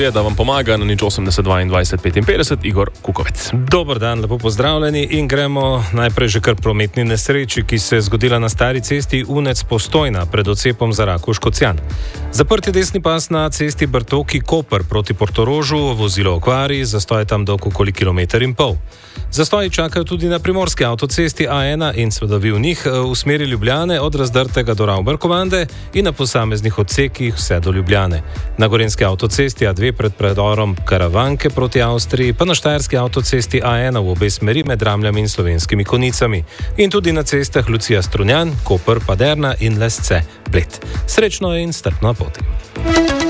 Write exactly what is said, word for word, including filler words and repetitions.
sodeluje, da vam pomaga na nič osemdeset dvaindvajset petinpetdeset Igor Kukovec. Dober dan, lepo pozdravljeni in gremo najprej že kar prometni nesreči, ki se je zgodila na stari cesti Unec-Postojna pred odcepom za Rakovško-Cjan. Zaprt je desni pas na cesti Brtoki-Koper proti Portorožu, vozilo okvari, zastoj je tam dolg okoli kilometer in pol. Zastoji čakajo tudi na primorski avtocesti A ena in seveda v njih v smeri Ljubljane od Razdrtega do Ravberkovande in na posameznih odsekih vse do Ljubljane. Na gorenjski avtocesti A dve pred predorom Karavanke proti Avstriji, pa na štajerski avtocesti A ena v obe smeri med Ramljami in Slovenskimi Konicami. In tudi na cestah Lucija Strunjan, Koper, Paderna in Lesce, Bled. Srečno in strpno na poti.